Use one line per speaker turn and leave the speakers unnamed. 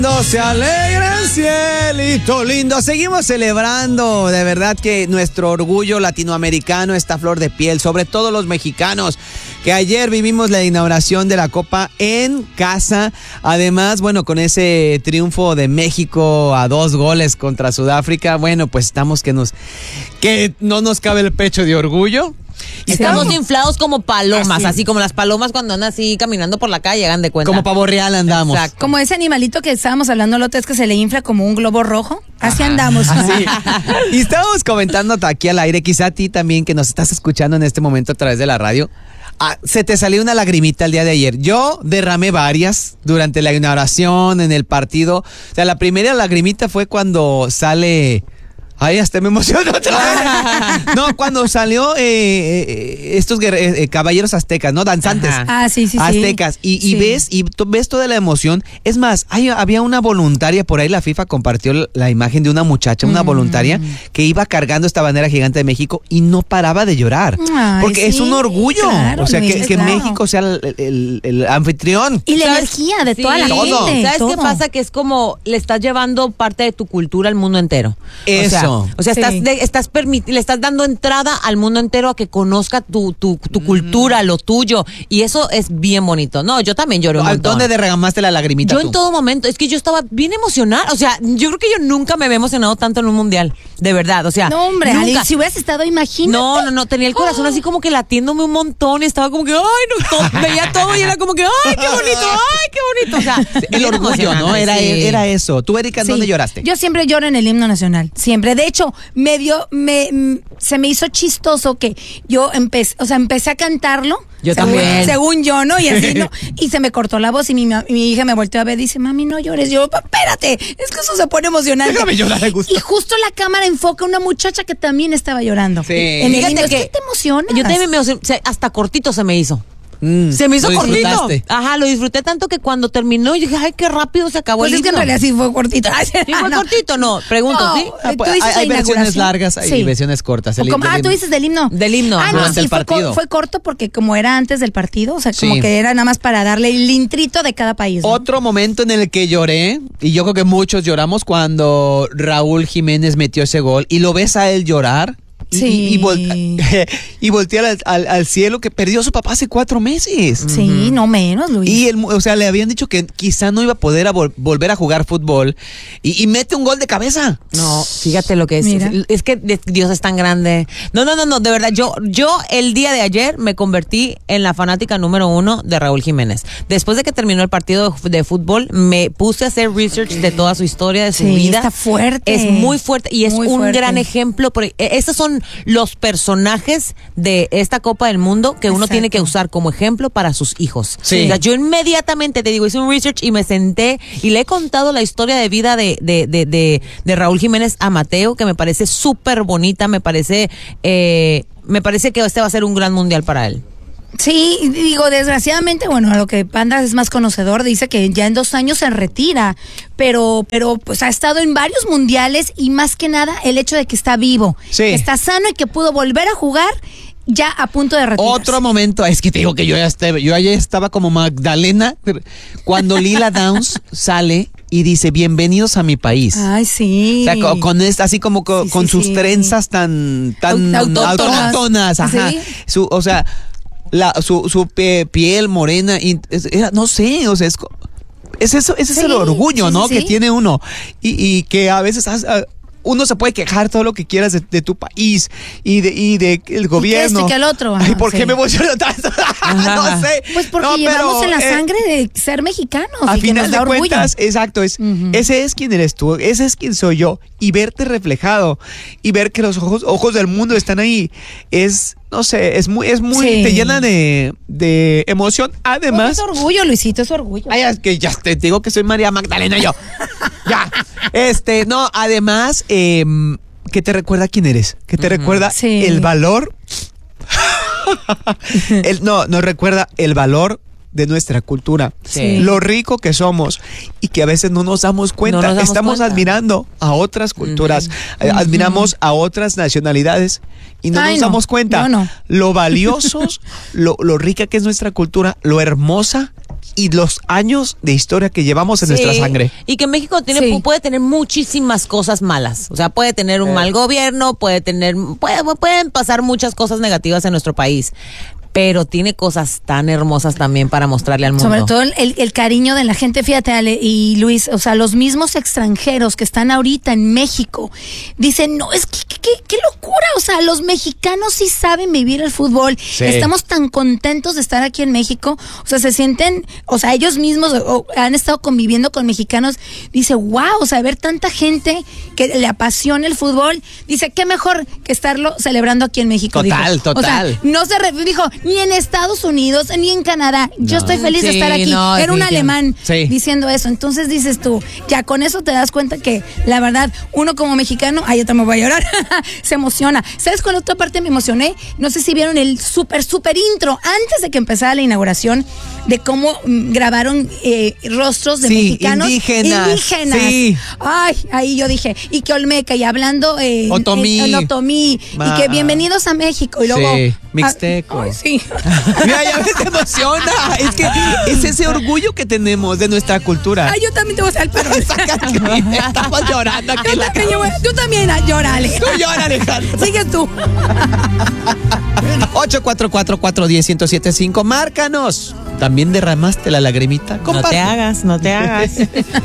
Se alegra el cielito lindo. Seguimos celebrando, de verdad que nuestro orgullo latinoamericano está a flor de piel, sobre todo los mexicanos, que ayer vivimos la inauguración de la Copa en casa. Además, bueno, con ese triunfo de México a 2 goles contra Sudáfrica, bueno, pues estamos que no nos cabe el pecho de orgullo.
Estamos inflados como palomas, así como las palomas cuando andan así caminando por la calle, hagan de cuenta.
Como pavo real andamos.
Exacto. Como ese animalito que estábamos hablando el otro es que se le infla como un globo rojo. Así andamos.
Así. Y estábamos comentando aquí al aire, quizá a ti también que nos estás escuchando en este momento a través de la radio. Se te salió una lagrimita el día de ayer. Yo derramé varias durante la inauguración, en el partido. O sea, la primera lagrimita fue cuando sale... Ay, hasta me emociono otra vez. No, cuando salió estos caballeros aztecas, ¿no? Danzantes.
Sí.
Aztecas. Y ves toda la emoción. Es más, había una voluntaria por ahí, la FIFA compartió la imagen de una muchacha, una voluntaria, que iba cargando esta bandera gigante de México y no paraba de llorar. Porque es un orgullo.
Claro,
o sea,
Luis,
que México sea el anfitrión.
Y la energía de toda la gente.
¿Sabes qué pasa? Que es como le estás llevando parte de tu cultura al mundo entero.
Eso.
O sea, le estás dando entrada al mundo entero a que conozca tu cultura, lo tuyo. Y eso es bien bonito. No, yo también lloré un montón.
¿Dónde derramaste la lagrimita
Yo
tú?
en todo momento. Es que yo estaba bien emocionada. O sea, yo creo que yo nunca me había emocionado tanto en un mundial. De verdad, o sea.
No, hombre,
nunca.
Ali, si hubieras estado, imagínate.
No, tenía el corazón así como que latiéndome un montón. Estaba como que, veía todo y era como que, ay, qué bonito. O sea,
el orgullo, ¿no? Era eso. ¿Tú, Erika, en dónde lloraste?
Yo siempre lloro en el himno nacional, siempre. De hecho, se me hizo chistoso que yo empecé a cantarlo.
Yo también.
Según yo, ¿no? Y así, ¿no? Y se me cortó la voz y mi hija me volteó a ver y dice, mami, no llores. Yo, espérate, es que eso se pone emocionante.
Déjame llorar de gusto.
Y justo la cámara enfoca a una muchacha que también estaba llorando.
Sí.
En el himno.
Fíjate
¿Qué te emociona?
Yo también hasta cortito se me hizo. Se me hizo
¿Lo
cortito.
disfrutaste?
Ajá, lo disfruté tanto que cuando terminó yo dije, ay, qué rápido se acabó
Pues
el
es que en
himno.
realidad sí fue cortito.
¿Sí fue cortito? No, pregunto,
No,
¿sí?
tú dices
Hay
la
versiones
inauguración.
largas y versiones cortas.
Tú dices del himno.
Del himno.
No,
durante
sí,
el partido.
fue corto porque como era antes del partido, o sea, como
Sí.
que era nada más para darle el intrito de cada país, ¿no?
Otro momento en el que lloré, y yo creo que muchos lloramos, cuando Raúl Jiménez metió ese gol y lo ves a él llorar.
Sí.
Y voltear al cielo, que perdió a su papá hace 4 meses.
Sí, no menos, Luis.
Y le habían dicho que quizá no iba a poder volver a jugar fútbol. Y mete un gol de cabeza.
No, fíjate lo que es.
Mira.
Es que Dios es tan grande. No, de verdad. Yo el día de ayer me convertí en la fanática número 1 de Raúl Jiménez. Después de que terminó el partido de fútbol, me puse a hacer research de toda su historia, de su vida.
Está fuerte.
Es muy fuerte y es
Muy
un
fuerte.
gran ejemplo. Estos son los personajes de esta Copa del Mundo que uno
Exacto.
tiene que usar como ejemplo para sus hijos.
Sí.
O sea, yo inmediatamente, te digo, hice un research y me senté y le he contado la historia de vida de Raúl Jiménez a Mateo, que me parece súper bonita, me parece que este va a ser un gran mundial para él.
Sí, digo, desgraciadamente, bueno, a lo que Panda es más conocedor, dice que ya en 2 años se retira, pero pues ha estado en varios mundiales y más que nada el hecho de que está vivo,
Sí.
que está sano y que pudo volver a jugar ya a punto de retirarse.
Otro momento, es que te digo que yo ayer estaba como Magdalena cuando Lila Downs sale y dice, bienvenidos a mi país.
Ay, sí.
O sea, así como con
Sí,
sus
sí.
trenzas tan autóctonas, ajá.
Sí.
Su piel morena, no sé, o sea, ese es el orgullo,
sí,
¿no?
sí,
Que
sí.
tiene uno y que a veces uno se puede quejar todo lo que quieras de tu país y de el gobierno.
Y que el otro.
Ay,
Ajá,
¿por qué
sí.
me emociono tanto? No sé.
Pues porque
No,
llevamos
pero,
en la sangre de ser mexicanos
a
y que
final
nos
de
da orgullo.
cuentas, exacto, ese es quien eres tú, ese es quien soy yo, y verte reflejado y ver que los ojos del mundo están ahí, no sé, es muy,
Sí.
te llena de emoción. Además,
Pues es orgullo, Luisito, es orgullo.
ay, es que ya te digo que soy María Magdalena yo. Ya. No, además, que te recuerda quién eres, que te recuerda
Sí.
el valor. Nos recuerda el valor de nuestra cultura,
Sí.
lo rico que somos y que a veces no nos damos cuenta.
No nos damos
Estamos
cuenta.
admirando a otras culturas, admiramos a otras nacionalidades y no
Ay,
nos
no.
damos cuenta
No.
lo valiosos, lo rica que es nuestra cultura, lo hermosa y los años de historia que llevamos en nuestra sangre.
Y que México puede tener muchísimas cosas malas. O sea, puede tener un mal gobierno, pueden pasar muchas cosas negativas en nuestro país. Pero tiene cosas tan hermosas también para mostrarle al mundo.
Sobre todo el cariño de la gente, fíjate, Ale y Luis, o sea, los mismos extranjeros que están ahorita en México dicen, no, es que qué locura, o sea, los mexicanos sí saben vivir el fútbol. Sí. Estamos tan contentos de estar aquí en México, o sea, se sienten, o sea, ellos mismos han estado conviviendo con mexicanos, dice, wow, o sea, ver tanta gente que le apasiona el fútbol, dice, qué mejor que estarlo celebrando aquí en México.
Total,
dijo.
total.
O sea, no se dijo, ni en Estados Unidos, ni en Canadá. Yo estoy feliz de estar aquí. Era un alemán diciendo eso. Entonces dices tú, ya con eso te das cuenta que la verdad, uno como mexicano, yo también voy a llorar, se emociona. ¿Sabes cuál otra parte me emocioné? No sé si vieron el super intro antes de que empezara la inauguración de cómo grabaron rostros de mexicanos indígenas. Sí. Ay, ahí yo dije, y que Olmeca, y hablando Otomí, y que bienvenidos a México, y luego
mixteco.
Ay, sí.
Mira, ya ves, te emociona. Es que es ese orgullo que tenemos de nuestra cultura.
Yo también te voy a hacer el perro.
Estamos llorando aquí.
Tú también llórale.
Tú llora, Alejandro.
Sigue tú.
844-410-1075. Márcanos. ¿También derramaste la lagrimita?
No te hagas.